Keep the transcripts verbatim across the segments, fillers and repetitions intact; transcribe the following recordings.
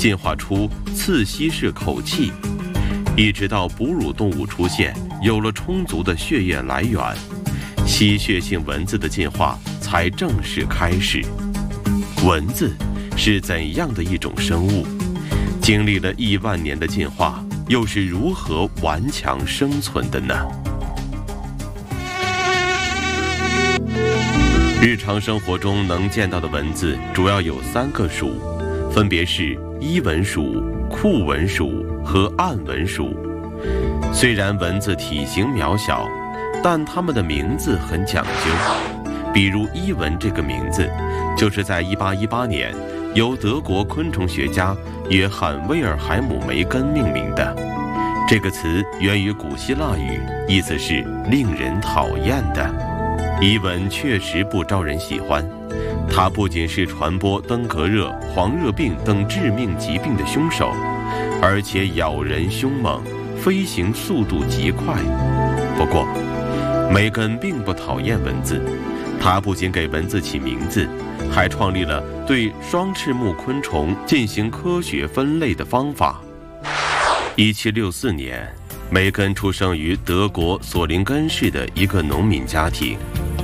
进化出刺吸式口气，一直到哺乳动物出现，有了充足的血液来源，吸血性蚊子的进化才正式开始。蚊子是怎样的一种生物？经历了亿万年的进化，又是如何顽强生存的呢？日常生活中能见到的蚊子主要有三个属，分别是伊蚊属、库蚊属和暗蚊属。虽然蚊子体型渺小，但它们的名字很讲究。比如伊蚊这个名字，就是在一八一八年由德国昆虫学家约翰·威尔海姆梅根命名的。这个词源于古希腊语，意思是令人讨厌的。伊蚊确实不招人喜欢，它不仅是传播登革热、黄热病等致命疾病的凶手，而且咬人凶猛，飞行速度极快。不过，梅根并不讨厌蚊子，他不仅给蚊子起名字，还创立了对双翅目昆虫进行科学分类的方法。一七六四年，梅根出生于德国索林根市的一个农民家庭。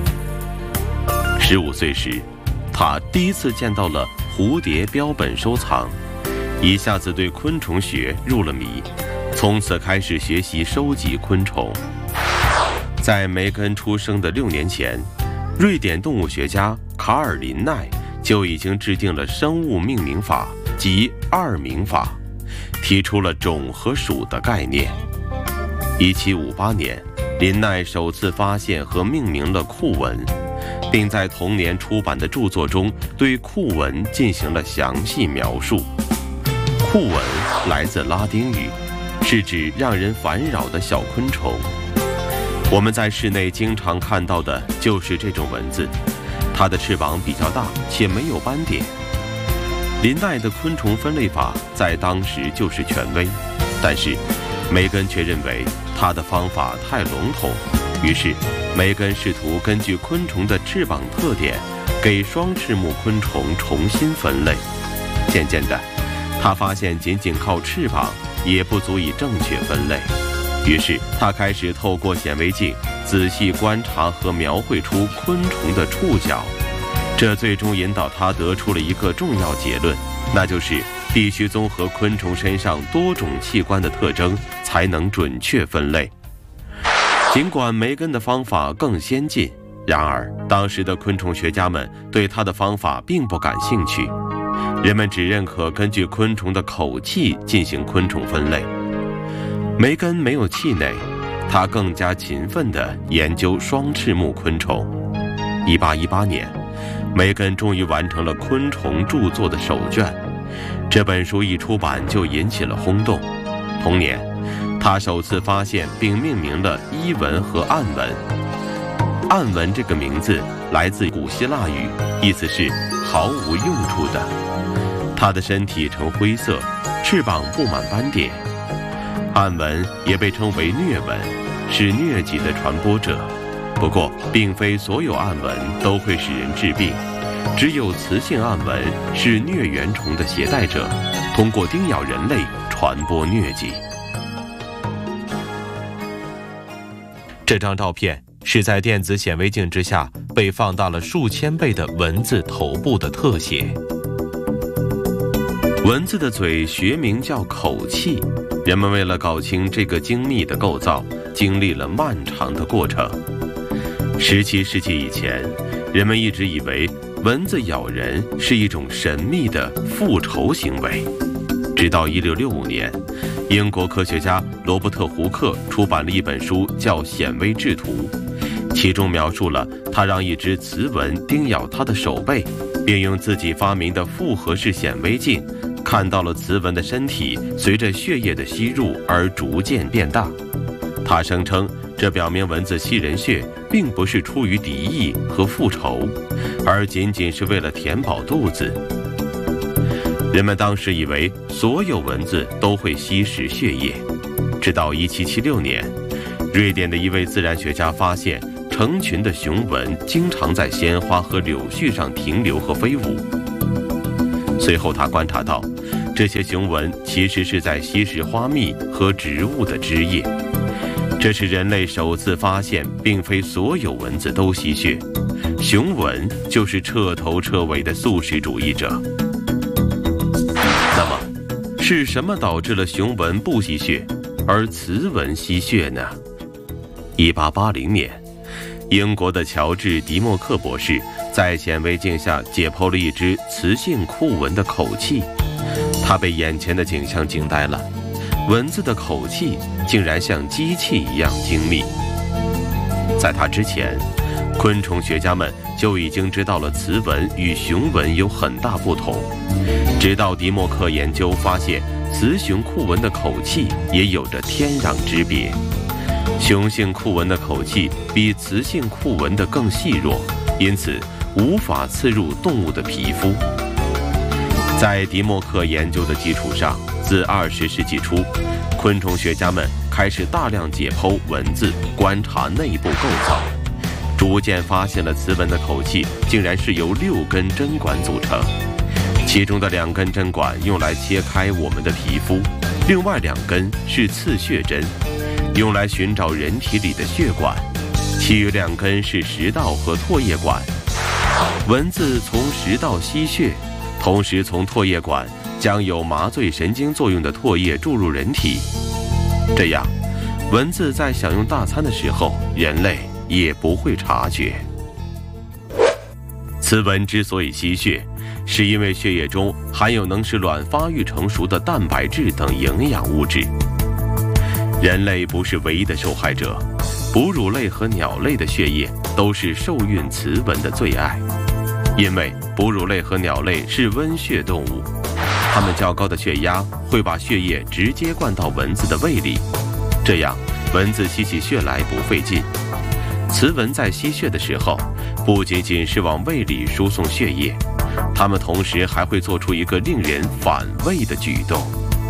十五岁时，他第一次见到了蝴蝶标本收藏，一下子对昆虫学入了迷，从此开始学习收集昆虫。在梅根出生的六年前，瑞典动物学家卡尔·林奈就已经制定了生物命名法，即二名法，提出了种和属的概念。一七五八年，林奈首次发现和命名了库蚊，并在同年出版的著作中对库蚊进行了详细描述。库蚊来自拉丁语，是指让人烦扰的小昆虫。我们在室内经常看到的就是这种蚊子，它的翅膀比较大，且没有斑点。林奈的昆虫分类法在当时就是权威，但是梅根却认为他的方法太笼统，于是梅根试图根据昆虫的翅膀特点，给双翅目昆虫重新分类。渐渐的，他发现仅仅靠翅膀也不足以正确分类，于是他开始透过显微镜仔细观察和描绘出昆虫的触角，这最终引导他得出了一个重要结论，那就是必须综合昆虫身上多种器官的特征，才能准确分类。尽管梅根的方法更先进，然而当时的昆虫学家们对他的方法并不感兴趣，人们只认可根据昆虫的口气进行昆虫分类。梅根没有气馁，他更加勤奋地研究双翅目昆虫。一八一八年，梅根终于完成了昆虫著作的首卷，这本书一出版就引起了轰动。同年，他首次发现并命名了伊蚊和暗蚊。暗蚊这个名字来自古希腊语，意思是毫无用处的。它的身体呈灰色，翅膀布满斑点。暗蚊也被称为疟蚊，是疟疾的传播者。不过，并非所有暗蚊都会使人致病，只有雌性暗蚊是疟原虫的携带者，通过叮咬人类传播疟疾。这张照片是在电子显微镜之下被放大了数千倍的蚊子头部的特写。蚊子的嘴学名叫口器，人们为了搞清这个精密的构造，经历了漫长的过程。十七世纪以前，人们一直以为蚊子咬人是一种神秘的复仇行为，直到一六六五年，英国科学家罗伯特·胡克出版了一本书叫《显微制图》，其中描述了他让一只雌蚊叮咬他的手背，并用自己发明的复合式显微镜看到了雌蚊的身体随着血液的吸入而逐渐变大。他声称，这表明蚊子吸人血并不是出于敌意和复仇，而仅仅是为了填饱肚子。人们当时以为所有蚊子都会吸食血液，直到一七七六年，瑞典的一位自然学家发现成群的雄蚊经常在鲜花和柳絮上停留和飞舞。随后他观察到， 这些雄纹其实是在吸食花蜜和植物的汁液。这是人类首次发现，并非所有蚊子都吸血，雄蚊就是彻头彻尾的素食主义者。那么，是什么导致了雄蚊不吸血，而雌蚊吸血呢？一八八零年，英国的乔治·迪莫克博士在显微镜下解剖了一只雌性库蚊的口器，他被眼前的景象惊呆了。蚊子的口气竟然像机器一样精密。在它之前，昆虫学家们就已经知道了雌蚊与雄蚊有很大不同，直到迪莫克研究发现，雌雄库蚊的口气也有着天壤之别。雄性库蚊的口气比雌性库蚊的更细弱，因此无法刺入动物的皮肤。在迪莫克研究的基础上，自二十世纪初，昆虫学家们开始大量解剖蚊子，观察内部构造，逐渐发现了雌蚊的口气竟然是由六根针管组成，其中的两根针管用来切开我们的皮肤，另外两根是刺血针，用来寻找人体里的血管，其余两根是食道和唾液管。蚊子从食道吸血，同时从唾液管将有麻醉神经作用的唾液注入人体，这样蚊子在享用大餐的时候，人类也不会察觉。雌蚊之所以吸血，是因为血液中含有能使卵发育成熟的蛋白质等营养物质。人类不是唯一的受害者，哺乳类和鸟类的血液都是受孕雌蚊的最爱，因为哺乳类和鸟类是温血动物，它们较高的血压会把血液直接灌到蚊子的胃里，这样蚊子吸起血来不费劲。雌蚊在吸血的时候，不仅仅是往胃里输送血液，它们同时还会做出一个令人反胃的举动，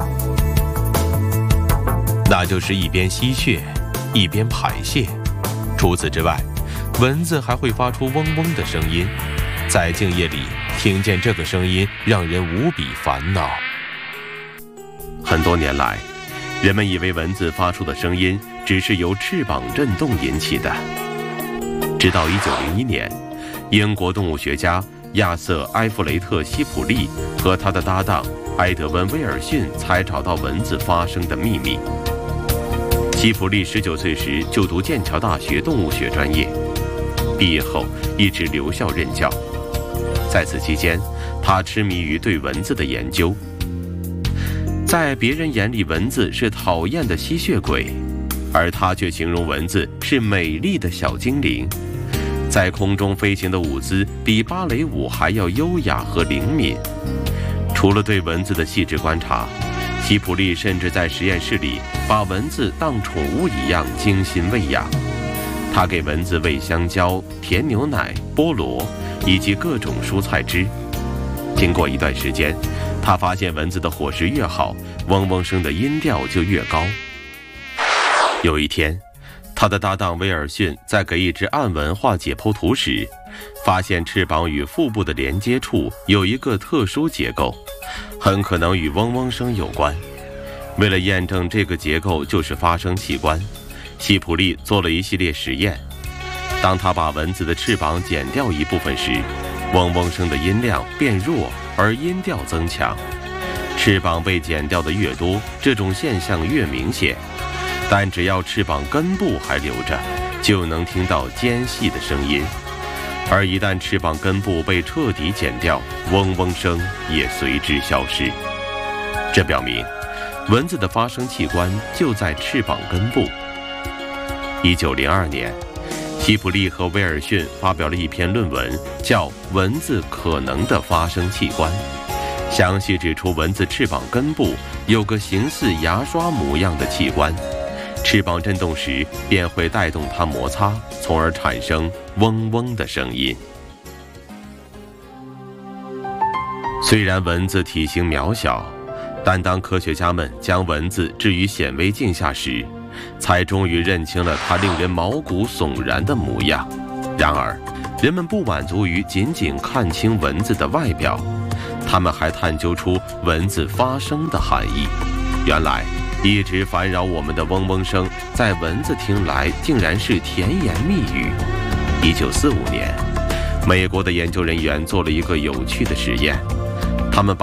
那就是一边吸血一边排泄。除此之外，蚊子还会发出嗡嗡的声音，在静夜里听见这个声音让人无比烦恼。很多年来，人们以为蚊子发出的声音只是由翅膀震动引起的，直到一九零一年，英国动物学家亚瑟·埃弗雷特·希普利和他的搭档埃德温·威尔逊才找到蚊子发声的秘密。希普利十九岁时就读剑桥大学动物学专业，毕业后一直留校任教。在此期间，他痴迷于对蚊子的研究。在别人眼里，蚊子是讨厌的吸血鬼，而他却形容蚊子是美丽的小精灵。在空中飞行的舞姿比芭蕾舞还要优雅和灵敏。除了对蚊子的细致观察，希普利甚至在实验室里把蚊子当宠物一样精心喂养。他给蚊子喂香蕉、甜牛奶、菠萝以及各种蔬菜汁。经过一段时间，他发现蚊子的伙食越好，嗡嗡声的音调就越高。有一天，他的搭档威尔逊在给一只暗蚊画解剖图时，发现翅膀与腹部的连接处有一个特殊结构，很可能与嗡嗡声有关。为了验证这个结构就是发声器官，希普利做了一系列实验。当他把蚊子的翅膀剪掉一部分时，嗡嗡声的音量变弱，而音调增强。翅膀被剪掉的越多，这种现象越明显。但只要翅膀根部还留着，就能听到尖细的声音。而一旦翅膀根部被彻底剪掉，嗡嗡声也随之消失。这表明，蚊子的发声器官就在翅膀根部。一九零二年，希普利和威尔逊发表了一篇论文，叫《蚊子可能的发声器官》，详细指出蚊子翅膀根部有个形似牙刷模样的器官，翅膀震动时便会带动它摩擦，从而产生嗡嗡的声音。虽然蚊子体型渺小，但当科学家们将蚊子置于显微镜下时，才终于认清了它令人毛骨悚然的模样。然而，人们不满足于仅仅看清蚊子的外表， 他们还探究出蚊子发声的含义。原来一直烦扰我们的嗡嗡声，在蚊子听来竟然是甜言蜜语。一九四五年，美国的研究人员做了一个有趣的实验，他们把